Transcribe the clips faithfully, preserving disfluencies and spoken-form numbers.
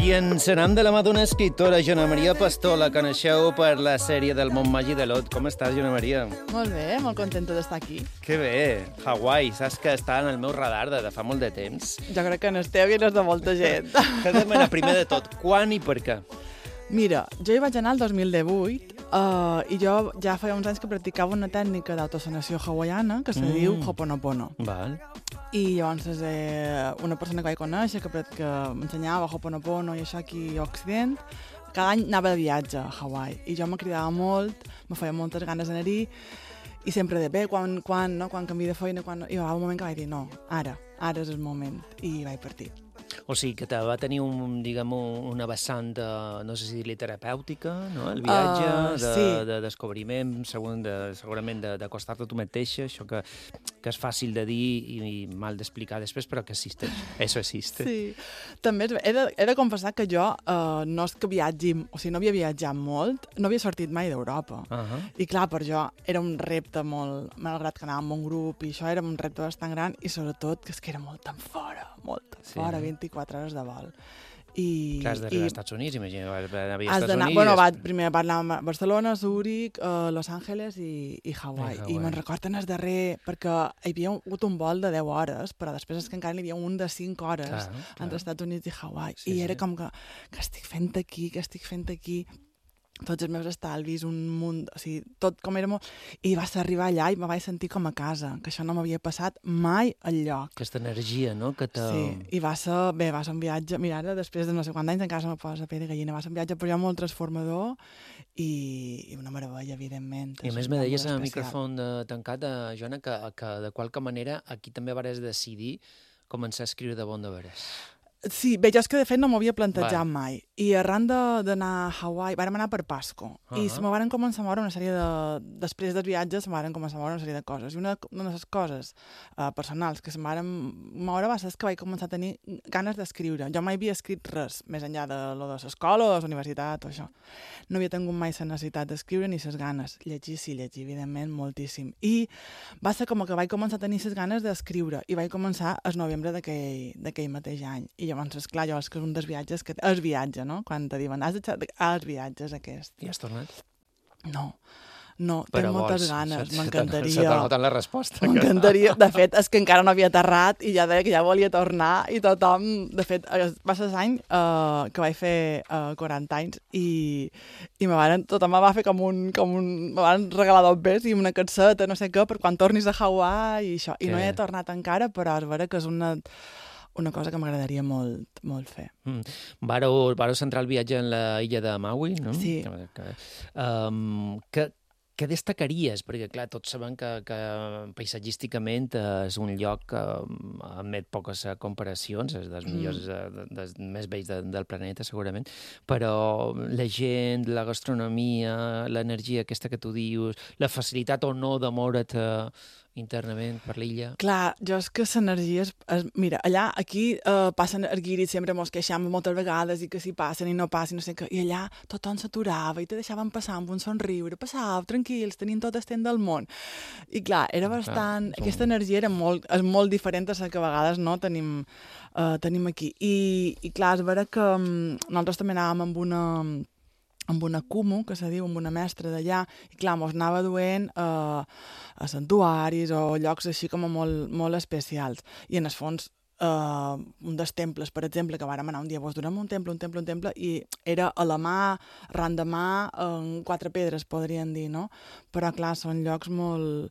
I ens anem de la mà d'una escriptora, Joana Maria Pastor, la coneixeu per la sèrie del Mont Màgic de l'Ot. Com estàs, Joana Maria? Molt bé, molt contenta d'estar aquí. Que bé, Hawaii. Saps que està en el meu radar de, de fa molt de temps. Jo crec que en el teu i en el de molta gent. Que demana primer de tot, quan i per què? Mira, jo hi vaig anar el dos mil divuit uh, i jo ja feia uns anys que practicava una tècnica d'autosanació hawaiana que se mm. diu Ho'oponopono. Val. I llavors eh, una persona que vaig conèixer que, que m'ensenyava Ho'oponopono i això aquí a Occident, cada any anava de viatge a Hawaii i jo me cridava molt, me feia moltes ganes d'anar-hi i sempre de bé, quan, quan, no? Quan canvi de feina, quan... i va haver un moment que vaig dir no, ara, ara és el moment i vaig partir. O sigui, que te va tenir un, diguem, una vessant de, no sé si dir-li terapèutica, no? El viatge, uh, de, sí. de descobriment, segon, de, segurament d'acostar-te a tu mateixa, això que, que és fàcil de dir i, i mal d'explicar després, però que existeix. Eso existe. Sí. També he de, he de confessar que jo uh, no és que viatgi, o sigui, no havia viatjat molt, no havia sortit mai d'Europa. Uh -huh. I clar, per jo era un repte molt, malgrat que anàvem amb un grup i això era un repte bastant gran i sobretot que és que era molt tan fora, molt tan sí. fora, vint-i-quatre hores de vol. I, clar, has d'arribar als Estats Units, imagino. Has Estats Units. Bueno, va, primer va anar a Barcelona, Zúrich, uh, Los Angeles i, i Hawaii. I, Hawaii. I me'n recordo en el darrer, perquè hi havia hagut un vol de deu hores, però després és que encara n'hi havia un de cinc hores clar, clar. entre Estats Units i Hawaii. Sí, I era sí. com que, que estic fent aquí, que estic fent aquí... tots els meus estalvis, un munt... O sigui, tot com era molt... I vas arribar allà i me vaig sentir com a casa, que això no m'havia passat mai enlloc. Aquesta energia, no?, que te... Sí, i va ser... Bé, va ser un viatge... Mira, ara, després de no sé quants anys, encara se me posa pell de gallina. Va ser un viatge per jo molt transformador i, i una meravella, evidentment. I a més me deies en el micròfon de, tancat, de, Joana, que, que de qualque manera aquí també vas decidir començar a escriure de bon de veres. Sí, bé, jo és que de fet no m'ho havia plantejat Va. mai. I arran d'anar a Hawaii, vàrem anar per Pasco, uh -huh. i se me varen començar a moure una sèrie de... Després dels viatges se me varen començar a moure una sèrie de coses. I una, una de les coses uh, personals que se me varen moure va ser que vaig començar a tenir ganes d'escriure. Jo mai havia escrit res, més enllà de lo de l'escola o de la universitat o això. No havia tingut mai la necessitat d'escriure ni les ganes. Llegir, sí, llegir, evidentment, moltíssim. I va ser com que vaig començar a tenir les ganes d'escriure i vaig començar el novembre d'aquell mateix any. I llavors, esclar, jo és que és un dels viatges que... És viatge, no? Quan te diuen, has deixat... Ah, els viatges, aquest. I has tornat? No, no, tinc moltes ganes, m'encantaria. Se t'ha notat la resposta. M'encantaria. De fet, és que encara no havia aterrat i ja deia que ja volia tornar i tothom... De fet, va ser l'any uh, que vaig fer uh, quaranta anys i, i me varen, tothom me va fer com un... Com un me van regalar dos bes i una canseta, no sé què, per quan tornis a Hawaii i això. I no he tornat encara, però és vera que és una... una cosa que m'agradaria molt, molt fer. Mm. Vareu, vareu centrar el viatge en la illa de Maui, no? Sí. Que, que, um, que, què destacaries? Perquè, clar, tots sabem que, que paisatgísticament és un lloc que admet poques comparacions, és dels millors, mm. dels més bells de, del planeta, segurament, però la gent, la gastronomia, l'energia aquesta que tu dius, la facilitat o no de moure't internament per l'illa. Clar, jo és que l'energia... És, és, mira, allà, aquí eh, passen els guiris, sempre mos queixam moltes vegades i que si passen i no passen, no sé què, i allà tothom s'aturava i te deixaven passar amb un somriure, passava, tranquils, tenint tot el temps del món. I clar, era bastant... Clar, aquesta energia era molt, és molt diferent a la que a vegades no tenim, eh, tenim aquí. I, i clar, és vera que um, nosaltres també anàvem amb una... amb una Kumu, que se diu, amb una mestra d'allà, i clar, mos anava duent eh, a santuaris o llocs així com molt, molt especials. I en el fons, eh, un dels temples, per exemple, que vàrem anar un dia, vos donem un temple, un temple, un temple, i era a la mà, ran de mà, en quatre pedres, podrien dir, no? Però clar, són llocs molt...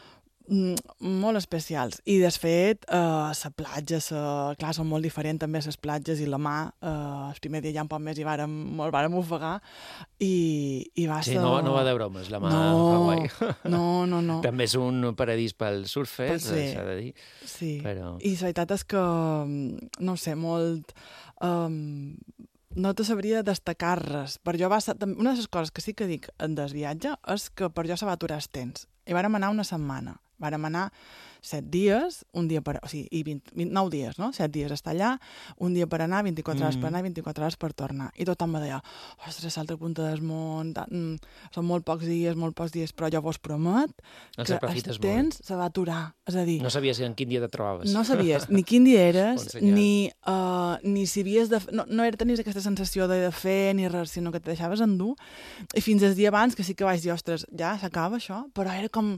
molt especials. I, de fet, eh, la platja, sa, clar, són molt diferents també les platges i la mà. Eh, el primer dia ja un poc més i vàrem, molt vàrem ofegar i, i va sí, ser... no, no va de bromes, la mà no, a Hawaii. No, no, no. També és un paradís pel surfer, sí, s'ha de dir. Sí, però... i la veritat és que, no sé, molt... Um, no te sabria destacar res. Per jo va ser... Una de les coses que sí que dic del viatge és que per jo se va aturar el temps. I vàrem anar una setmana. Vàrem anar set dies, un dia per... O sigui, i vint, vint, nou dies, no? Set dies estar allà, un dia per anar, vint-i-quatre hores per anar i vint-i-quatre hores per tornar. I tothom me deia, ostres, l'altra punta del món, mm, són molt pocs dies, molt pocs dies, però jo vos promet que el temps se va aturar. És a dir... No sabies en quin dia te trobaves. No sabies ni quin dia eres, ni, uh, ni si havies de... No, no era tenies aquesta sensació de, de fer ni res, sinó que te deixaves endur. I fins al dia abans, que sí que vaig dir, ostres, ja s'acaba això, però era com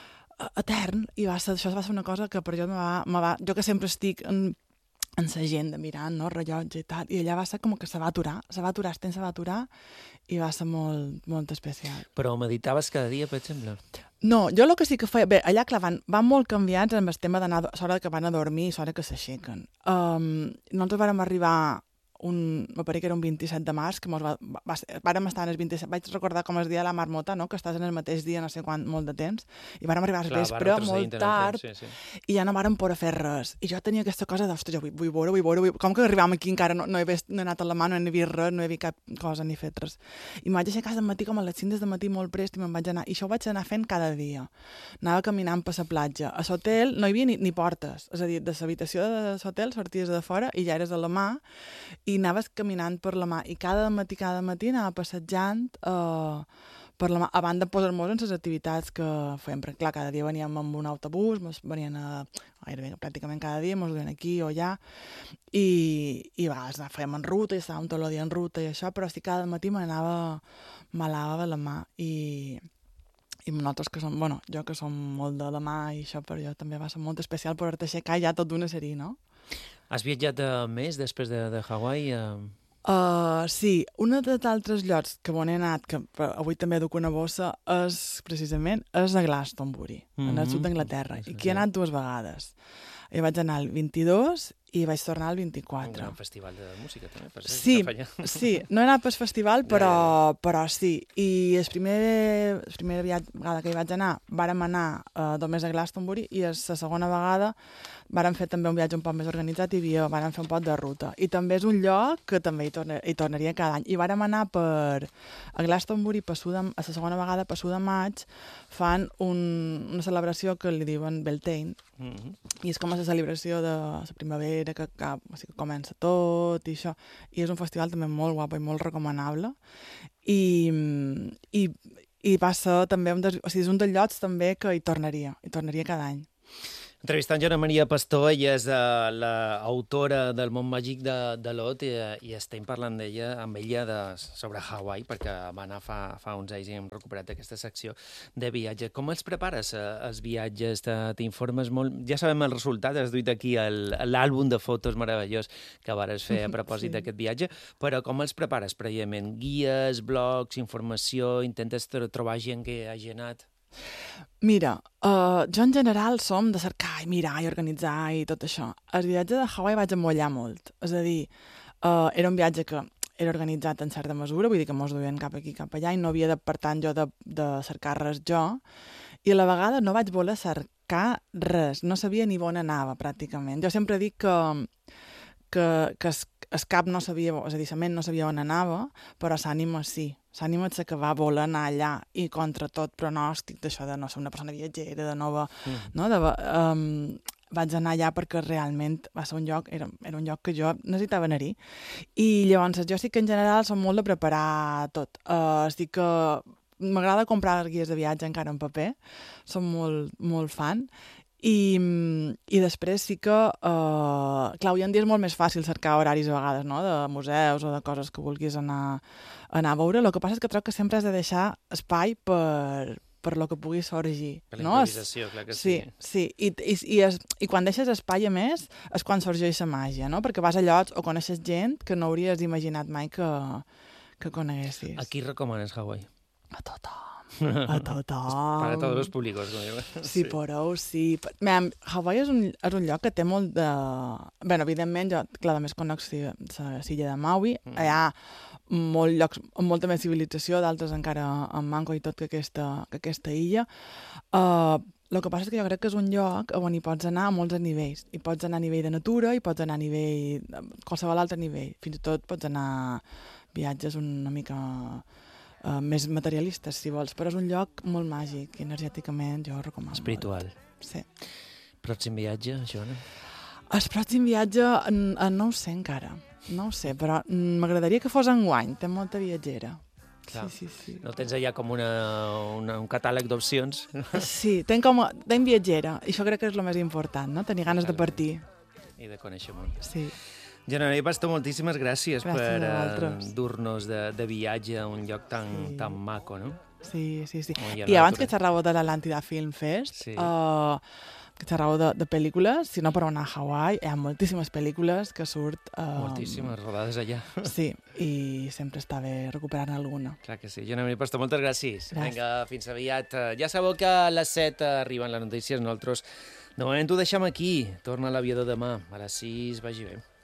etern, i va ser, això va ser una cosa que per jo me va, me va... Jo que sempre estic en, en l'agenda mirant, no?, rellotge i tal, i allà va ser com que se va aturar, se va aturar, el temps se va aturar, i va ser molt, molt especial. Però meditaves cada dia, per exemple? No, jo el que sí que feia... Bé, allà, clar, van, van molt canviats amb el tema d'anar... L'hora que van a dormir i l'hora que s'aixequen. Um, nosaltres vàrem arribar... un, me pareix que era un vint-i-set de març, que mos va, va, vàrem estar en el vint-i-set, vaig recordar com es dia la marmota, no?, que estàs en el mateix dia no sé quant, molt de temps, i vàrem arribar al vespre, molt tard, temps, sí, sí. I ja no vàrem poder fer res. I jo tenia aquesta cosa d'ostres, jo vull, vull veure, vull veure, vull... com que arribàvem aquí encara no, no, he, vist, no he anat a la mà, no he vist res, no he vist cap cosa ni fet res. I m'ho vaig aixecar al matí com a les cinc del matí molt prest i me'n vaig anar, i això ho vaig anar fent cada dia. Anava caminant per la platja. A l'hotel no hi havia ni, ni portes, és a dir, de l'habitació de l'hotel sorties de fora i ja eres a la mà i anaves caminant per la mà, i cada matí, cada matí anava passejant eh, per la mà, abans de posar-nos en les activitats que fèiem, perquè clar, cada dia veníem amb un autobús, venien a, gairebé, pràcticament cada dia, ens duien aquí o allà, i, i va, fèiem en ruta, i estàvem tot el dia en ruta i això, però sí, cada matí m'anava, m'anava de la mà, i, i nosaltres que som, bueno, jo que som molt de la mà i això per jo també va ser molt especial poder-te aixecar ja tot d'una sèrie, no? Has viatjat uh, més després de, de Hawaii? Uh... Uh, sí, un dels altres llocs que on he anat, que avui també duc una bossa, és, precisament, és a Glastonbury, mm-hmm. en el sud d'Anglaterra, i aquí he anat dues vegades. Hi vaig anar el vint-i-dos i vaig tornar el vint-i-quatre. Un gran festival de música, també, per ser. Sí, sí, no he anat pel festival, però, però sí. I el primer, el primer vegada que hi vaig anar, vàrem anar uh, només a Glastonbury, i la segona vegada vàrem fer també un viatge un poc més organitzat i havia, vàrem fer un poc de ruta. I també és un lloc que també hi, torna, hi tornaria cada any. I vàrem anar per a Glastonbury, per de, a la segona vegada, per de maig, fan un, una celebració que li diuen Beltane, mm-hmm. i és com la celebració de la primavera, que, que, o sigui, que comença tot i això. I és un festival també molt guapo i molt recomanable. I, i, i va ser també un dels, o sigui, és un dels llocs també que hi tornaria, hi tornaria cada any. Entrevistant Joana Maria Pastor, ella és uh, l'autora del món màgic de, de Lot, i, i estem parlant d'ella, amb ella de, sobre Hawaii, perquè va anar fa, fa uns anys i hem recuperat aquesta secció de viatge. Com els prepares, uh, els viatges? T'informes molt? Ja sabem el resultat, has duit aquí l'àlbum de fotos meravellós que vares fer a propòsit sí. d'aquest viatge, però com els prepares prèviament? Guies, blogs, informació, intentes trobar gent que hagi anat? Mira, uh, jo en general som de cercar i mirar i organitzar i tot això. El viatge de Hawaii vaig emmotllar molt. És a dir, uh, era un viatge que era organitzat en certa mesura, vull dir que mos duien cap aquí, cap allà, i no havia de, per tant, jo de, de cercar res jo. I a la vegada no vaig voler cercar res, no sabia ni on anava, pràcticament. Jo sempre dic que, que, que es, es cap no sabia, és a dir, la ment no sabia on anava, però l'ànima sí. L'ànima és que va voler anar allà i contra tot pronòstic d'això de no ser una persona viatgera, de nova... Mm. No? De, um, vaig anar allà perquè realment va ser un lloc, era, era un lloc que jo necessitava anar-hi. I llavors jo sí que en general som molt de preparar tot. Uh, sí que m'agrada comprar les guies de viatge encara en paper, som molt, molt fan. I, i després sí que, uh, clar, avui en dia és molt més fàcil cercar horaris a vegades, no?, de museus o de coses que vulguis anar, anar a veure. El que passa és que trobo que sempre has de deixar espai per, per lo que pugui sorgir. Per la improvisació, no? Clar que sí. Sí, sí. I, i, i, es, i quan deixes espai, a més, és quan sorgeix la màgia, no? Perquè vas a llocs o coneixes gent que no hauries imaginat mai que, que coneguessis. A qui recomanes Hawaii? A tothom. A tothom. Para tots els públicos. Com sí, sí, porou, sí. Mira, Hawaii és un, és un lloc que té molt de... Bé, evidentment, jo, clar, a més conec l'illa de Maui, mm. hi ha molt llocs, amb molta més civilització, d'altres encara en manco i tot que aquesta, que aquesta illa. Uh, el que passa és que jo crec que és un lloc on hi pots anar a molts nivells. Hi pots anar a nivell de natura, hi pots anar a nivell... qualsevol altre nivell. Fins i tot pots anar a viatges una mica... Uh, més materialistes, si vols, però és un lloc molt màgic i energèticament jo ho recomano. Espiritual. Molt. sí. Pròxim viatge, Joana? El pròxim viatge no ho sé encara, no ho sé, però m'agradaria que fos enguany, té molta viatgera. Clar. Sí, sí, sí. No tens allà com una, una, un catàleg d'opcions? Sí, tenc com... Tenc viatgera, i això crec que és el més important, no? Tenir ganes de partir. I de conèixer món. Sí. Joana Pastor, moltíssimes gràcies, gràcies per uh, dur-nos de, de viatge a un lloc tan, sí. tan maco, no? Sí, sí, sí. Oh, I abans que xerràveu de l'Atlàntida Film Fest, sí. uh, que xerràveu de, de pel·lícules, si no per anar a Hawaii, hi ha moltíssimes pel·lícules que surt... Uh, moltíssimes, rodades allà. Sí, i sempre està bé recuperar alguna. Clar que sí. Joana Pastor, moltes gràcies. gràcies. Vinga, fins aviat. Ja sabeu que a les set arriben les notícies, nosaltres de moment ho deixem aquí. Torna l'aviador demà, a les sis, vagi bé.